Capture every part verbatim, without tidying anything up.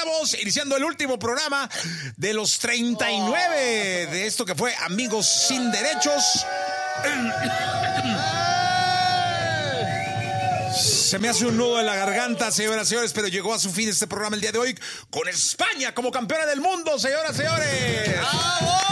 estamos iniciando el último programa de los treinta y nueve de esto que fue Amigos Sin Derechos. Se me hace un nudo en la garganta, señoras y señores, pero llegó a su fin este programa el día de hoy con España como campeona del mundo, señoras y señores. ¡Bravo!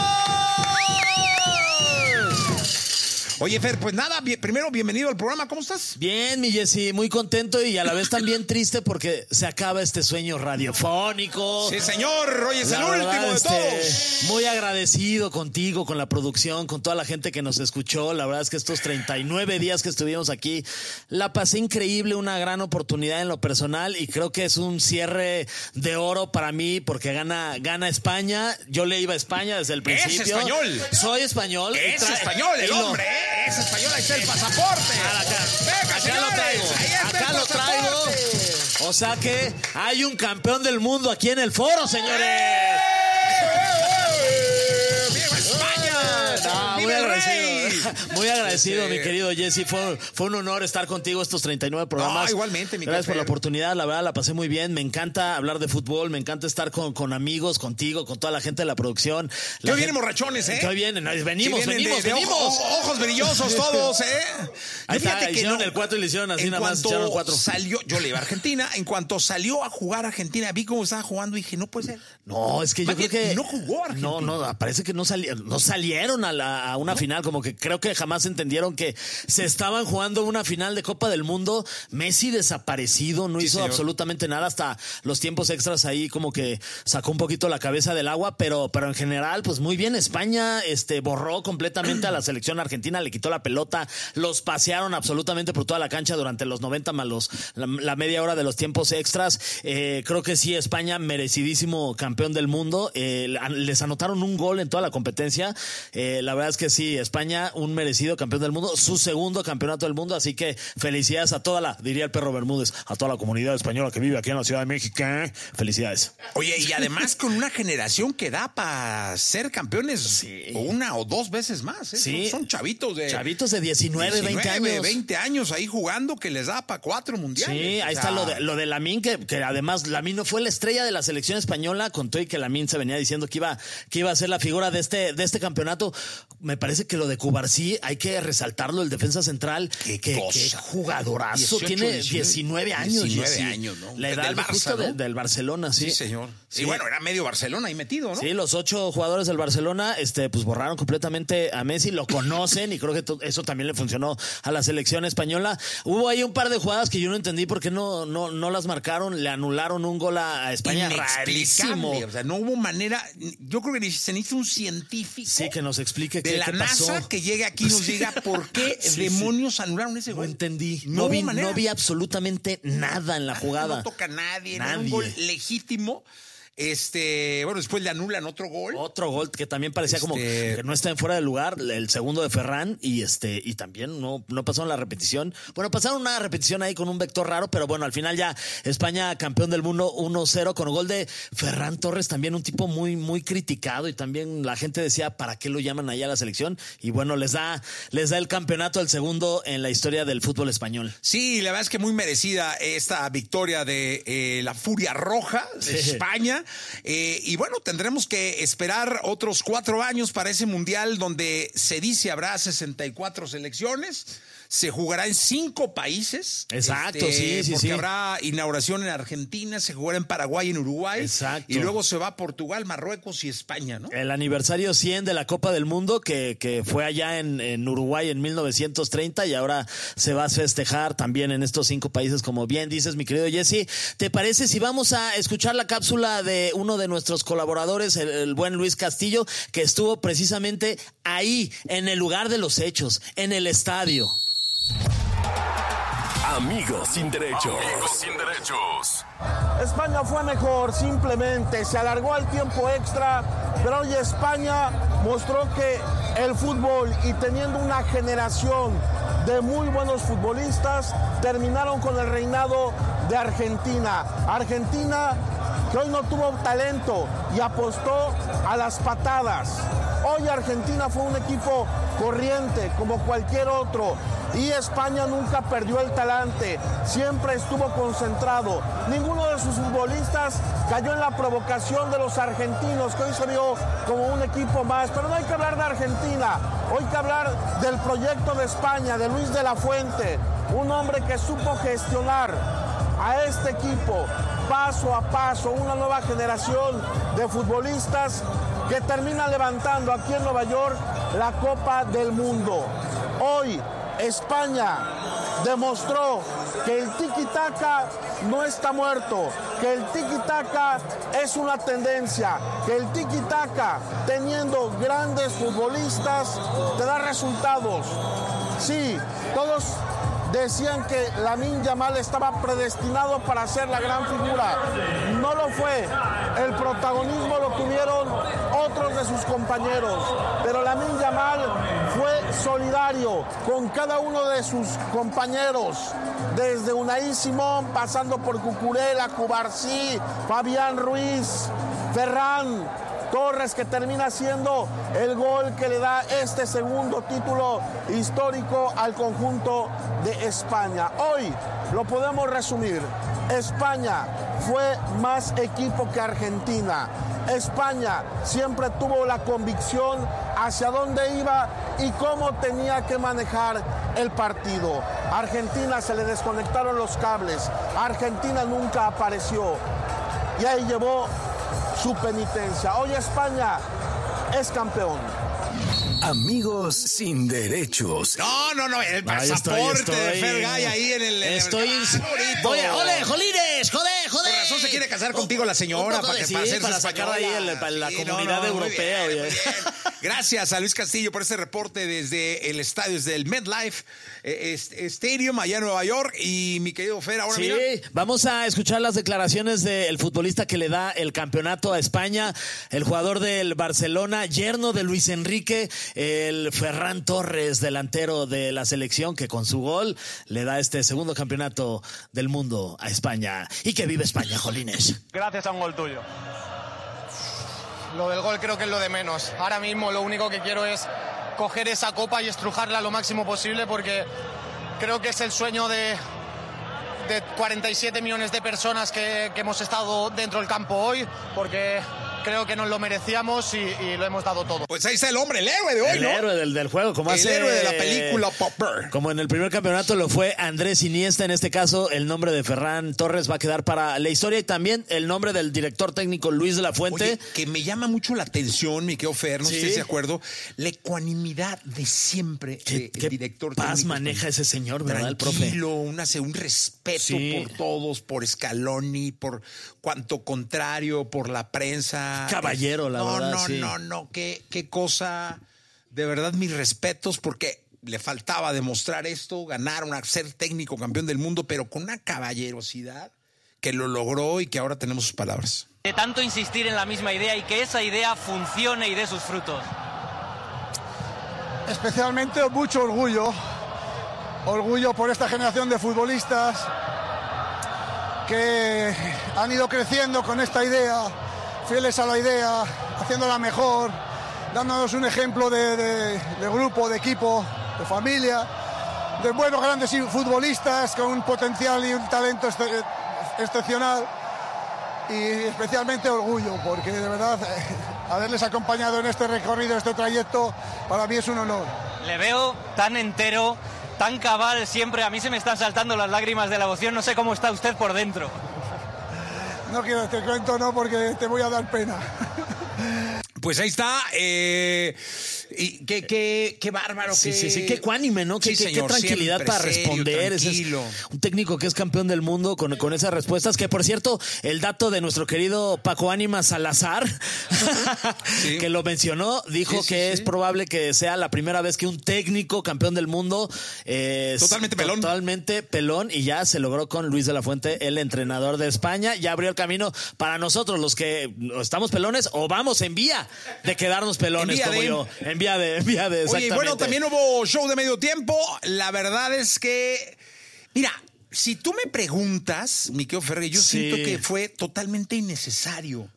Oye, Fer, pues nada, bien, primero bienvenido al programa, ¿cómo estás? Bien, mi Jessy, muy contento y a la vez también triste porque se acaba este sueño radiofónico. Sí, señor, hoy es la el verdad, último de este, todos. Muy agradecido contigo, con la producción, con toda la gente que nos escuchó. La verdad es que estos treinta y nueve días que estuvimos aquí, la pasé increíble, una gran oportunidad en lo personal y creo que es un cierre de oro para mí porque gana, gana España. Yo le iba a España desde el principio. Es español. Soy español. Es trae, español el hombre, ¿eh? Es español, ahí está el pasaporte. Acá, Venga, acá señores, lo traigo. Acá lo traigo. O sea que hay un campeón del mundo aquí en el foro, señores. ¡Eh! ¡Viva España! No, muy agradecido. Muy agradecido, sí. Mi querido Jesse. Fue, fue un honor estar contigo estos treinta y nueve programas. No, igualmente, mi Gracias café. por la oportunidad. La verdad, la pasé muy bien. Me encanta hablar de fútbol. Me encanta estar con, con amigos, contigo, con toda la gente de la producción. Que hoy vienen borrachones, ¿eh? Que hoy vienen. Venimos, vienen venimos, de, de venimos. Ojos, ojos brillosos todos, ¿eh? Ahí está, que hicieron no, el cuatro y le hicieron así nada más. Echaron cuatro. Salió, yo le iba a Argentina. En cuanto salió a jugar a Argentina, vi cómo estaba jugando y dije, no puede ser. No, es que yo Más creo bien, que. No jugó Argentina. No, no, parece que no salieron, no salieron a, la, a una ¿No? final. Como que creo que jamás entendieron que se estaban jugando una final de Copa del Mundo. Messi desaparecido, no sí, hizo señor. absolutamente nada hasta los tiempos extras ahí, como que sacó un poquito la cabeza del agua, pero, pero en general, pues muy bien. España este, borró completamente a la selección argentina, le quitó la pelota, los pasearon absolutamente por toda la cancha durante los noventa más los, la, la media hora de los tiempos extras. Eh, creo que sí, España merecidísimo campeón del mundo. Eh, les anotaron un gol en toda la competencia. Eh, la verdad es que sí, España un merecido campeón del mundo, su segundo campeonato del mundo, así que felicidades a toda la, diría el perro Bermúdez, a toda la comunidad española que vive aquí en la Ciudad de México. Felicidades. Oye, y además con una generación que da para ser campeones sí. una o dos veces más, ¿eh? Sí. Son, son chavitos de chavitos de diecinueve, veinte años. veinte años ahí jugando que les da para cuatro mundiales. Sí, ahí o sea... está lo de, lo de Lamine, que, que además Lamine no fue la estrella de la selección española, con todo y que Lamine se venía diciendo que iba, que iba a ser la figura de este, de este campeonato. Me parece que lo de Cubarsí hay que resaltarlo, el defensa central. Qué, qué, qué jugadorazo. dieciocho, tiene diecinueve años. diecinueve sí. años, ¿no? La edad del, Barça, justo ¿no? de, del Barcelona, sí. Sí, señor. Sí. Y bueno, era medio Barcelona ahí metido, ¿no? Sí, los ocho jugadores del Barcelona, este, pues borraron completamente a Messi, lo conocen y creo que eso también le funcionó a la selección española. Hubo ahí un par de jugadas que yo no entendí por qué no, no, no las marcaron, le anularon un gol a España rarísimo. O sea, no hubo manera, yo creo que se necesita un científico. Sí, que nos explique de qué, la qué pasó. NASA que llegue aquí y nos diga por qué sí, demonios sí. anularon ese gol. No entendí. No, no, vi, no vi absolutamente nada en la jugada. No toca a nadie, nadie. Era un gol legítimo. Este, bueno, después le anulan otro gol. Otro gol que también parecía este... como que no está en fuera de lugar, el segundo de Ferran, y este, y también no, no pasaron la repetición. Bueno, pasaron una repetición ahí con un vector raro, pero bueno, al final ya España campeón del mundo uno cero con gol de Ferran Torres, también un tipo muy, muy criticado, y también la gente decía, ¿para qué lo llaman allá a la selección? Y bueno, les da, les da el campeonato, el segundo en la historia del fútbol español. Sí, la verdad es que muy merecida esta victoria de eh, la Furia Roja de sí. España. Eh, y bueno, tendremos que esperar otros cuatro años para ese mundial donde se dice habrá sesenta y cuatro selecciones. Se jugará en cinco países. Exacto, este, sí, sí, porque sí. habrá inauguración en Argentina, se jugará en Paraguay y en Uruguay. Exacto. Y luego se va a Portugal, Marruecos y España, ¿no? El aniversario cien de la Copa del Mundo que, que fue allá en, en Uruguay en mil novecientos treinta y ahora se va a festejar también en estos cinco países, como bien dices, mi querido Jesse. ¿Te parece si vamos a escuchar la cápsula de uno de nuestros colaboradores, el, el buen Luis Castillo, que estuvo precisamente ahí, en el lugar de los hechos, en el estadio? Amigos sin derechos. Amigos sin derechos. España fue mejor, simplemente se alargó al tiempo extra, pero hoy España mostró que el fútbol, y teniendo una generación de muy buenos futbolistas, terminaron con el reinado de Argentina. Argentina que hoy no tuvo talento y apostó a las patadas. Hoy Argentina fue un equipo corriente como cualquier otro y España nunca perdió el talante, siempre estuvo concentrado. Ninguno de sus futbolistas cayó en la provocación de los argentinos, que hoy se vio como un equipo más. Pero no hay que hablar de Argentina, hoy hay que hablar del proyecto de España, de Luis de la Fuente, un hombre que supo gestionar a este equipo paso a paso, una nueva generación de futbolistas que termina levantando aquí en Nueva York la Copa del Mundo. Hoy España demostró que el tiki-taka no está muerto, que el tiki-taka es una tendencia, que el tiki-taka, teniendo grandes futbolistas, te da resultados. Sí, todos decían que Lamine Yamal estaba predestinado para ser la gran figura. No lo fue. El protagonismo lo tuvieron otros de sus compañeros. Pero Lamine Yamal fue solidario con cada uno de sus compañeros. Desde Unai Simón, pasando por Cucurella, Cubarsí, Fabián Ruiz, Ferran Torres, que termina siendo el gol que le da este segundo título histórico al conjunto de España. Hoy lo podemos resumir. España fue más equipo que Argentina. España siempre tuvo la convicción hacia dónde iba y cómo tenía que manejar el partido. A Argentina se le desconectaron los cables. Argentina nunca apareció. Y ahí llevó su penitencia. Hoy España es campeón. Amigos sin derechos. No, no, no, el pasaporte estoy, estoy, de Fergay ahí en el... En estoy... el... Ah, voy a... ¡Ole, jolines! ¡Joder, joder! Por razón se quiere casar contigo la señora para, que, sí, para hacerse para sacar ahí el, el, la sí, comunidad no, no, europea. muy bien, muy bien. Gracias a Luis Castillo por este reporte desde el estadio, desde el MetLife eh, Stadium allá en Nueva York. Y mi querido Fer, ahora sí, mira. Vamos a escuchar las declaraciones del futbolista que le da el campeonato a España, el jugador del Barcelona, yerno de Luis Enrique, el Ferran Torres, delantero de la selección, que con su gol le da este segundo campeonato del mundo a España. Y que vive España, jolines. Gracias a un gol tuyo. Lo del gol creo que es lo de menos. Ahora mismo lo único que quiero es coger esa copa y estrujarla lo máximo posible, porque creo que es el sueño de, de cuarenta y siete millones de personas que, que hemos estado dentro del campo hoy, porque creo que nos lo merecíamos y, y lo hemos dado todo. Pues ahí está el hombre, el héroe de hoy, el ¿no? El héroe del, del juego, como el hace... héroe de la película Popper. Como en el primer campeonato lo fue Andrés Iniesta, en este caso el nombre de Ferran Torres va a quedar para la historia, y también el nombre del director técnico Luis de la Fuente. Oye, que me llama mucho la atención, mi querido Fer, no sé ¿Sí? si estás de acuerdo, la ecuanimidad de siempre ¿Qué, el qué director paz técnico. maneja ese señor, ¿verdad, el profe? Tranquilo, una, un respeto Sí. por todos, por Scaloni, por cuanto contrario, por la prensa. Caballero, la no, verdad, No, sí. no, no, no, qué, qué cosa, de verdad mis respetos, porque le faltaba demostrar esto, ganar, una, ser técnico campeón del mundo, pero con una caballerosidad que lo logró y que ahora tenemos sus palabras. De tanto insistir en la misma idea y que esa idea funcione y dé sus frutos. Especialmente mucho orgullo, orgullo por esta generación de futbolistas que han ido creciendo con esta idea, fieles a la idea, haciéndola mejor, dándonos un ejemplo de, de, de grupo, de equipo, de familia, de buenos grandes futbolistas con un potencial y un talento ex excepcional, y especialmente orgullo, porque de verdad eh, haberles acompañado en este recorrido, este trayecto, para mí es un honor. Le veo tan entero, tan cabal siempre, a mí se me están saltando las lágrimas de la emoción, no sé cómo está usted por dentro. No quiero, te cuento no, porque te voy a dar pena. Pues ahí está, eh, y qué, qué, qué bárbaro. Sí, qué... sí, sí, qué ecuánime, ¿no? Qué, Sí, qué, señor, qué tranquilidad siempre para serio, responder. Ese tranquilo. es un técnico que es campeón del mundo con, con esas respuestas. Que, por cierto, el dato de nuestro querido Paco Ánimas Salazar, sí. que lo mencionó, dijo sí, sí, que sí. es probable que sea la primera vez que un técnico campeón del mundo es totalmente pelón. Totalmente pelón, y ya se logró con Luis de la Fuente, el entrenador de España. Ya abrió el camino para nosotros, los que estamos pelones o vamos en vía de quedarnos pelones, en como de... yo. En vía de, en vía de, exactamente. Oye, bueno, también hubo show de medio tiempo. La verdad es que, mira, si tú me preguntas, mi querido Ferrer, yo sí. siento que fue totalmente innecesario.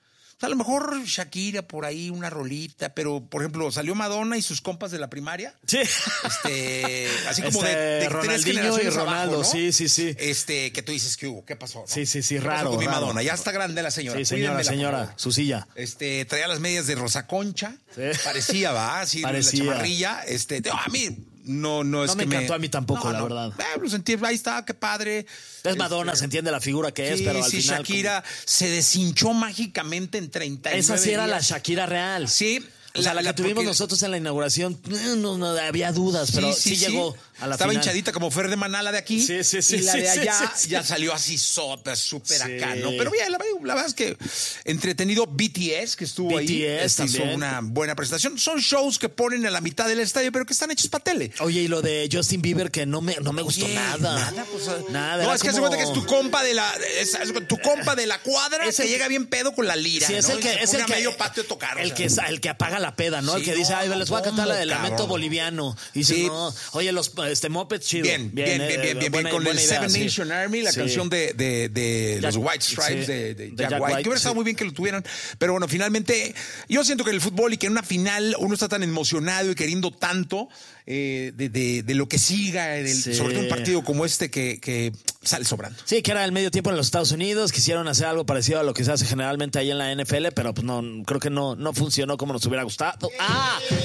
a lo mejor Shakira por ahí, una rolita, pero por ejemplo, salió Madonna y sus compas de la primaria. Sí. Este, así como este, de, de Ronaldinho y Ronaldo, abajo, ¿no? sí, sí, sí. Este, que tú dices, ¿qué hubo? ¿Qué pasó? ¿No? Sí, sí, sí, ¿Qué pasó raro. con mi raro. Madonna? Ya está grande la señora. Sí, señora, Cuídenmela, señora, su silla. Este, traía las medias de Rosa Concha. Sí. Parecía, va, así, Parecía. la chamarrilla. Este, a mí no, no es no me que encantó me... a mí tampoco, no, la no. verdad. Eh, lo sentí, ahí está, qué padre. Es Madonna, este, se entiende la figura que es, sí, pero al sí, final... Shakira como... se deshinchó mágicamente en treinta y nueve Esa sí era días. la Shakira real. Sí. O sea, la, la que tuvimos porque... nosotros en la inauguración, no, no, había dudas, sí, pero sí, sí, sí llegó a la Estaba final. hinchadita como Fer de Manala de aquí. Sí, sí, sí. Y la sí, de allá sí, sí, ya sí. salió así súper, súper Sí. acá, ¿no? Pero bien, la, la verdad es que entretenido. B T S, que estuvo B T S ahí, este, hizo también. una buena presentación. Son shows que ponen a la mitad del estadio, pero que están hechos para tele. Oye, y lo de Justin Bieber, que no me, no me gustó Oye, nada. Nada, pues, Nada. No, era es que como... hace cuenta que es tu compa de la, es, es tu compa de la cuadra Es que el- llega bien pedo con la lira. Sí, es ¿no? el Y que, se es pone el a que, medio patio a tocar. el, o que, sea. el que apaga la peda, ¿no? Sí, el que dice, no, ay, les voy a cantar la de ¿cómo, Lamento cabrón? Boliviano. Y dice, Sí. no, oye, los este, Muppets, chido. Bien, bien, bien, eh, bien, bien, bien, buena- con el buena idea, Seven sí. Nation Army, la Sí. canción de, de, de Jack- los White Stripes, sí, de, de de Jack, Jack White, White, que hubiera estado sí. muy bien que lo tuvieran, pero bueno, finalmente, yo siento que en el fútbol y que en una final uno está tan emocionado y queriendo tanto eh, de, de, de lo que siga, del, Sí. sobre todo un partido como este que, que sale sobrando. Sí, que era el medio tiempo en los Estados Unidos, quisieron hacer algo parecido a lo que se hace generalmente ahí en la N F L, pero pues no, creo que no, no funcionó como nos hubiera gustado. ¡Ah!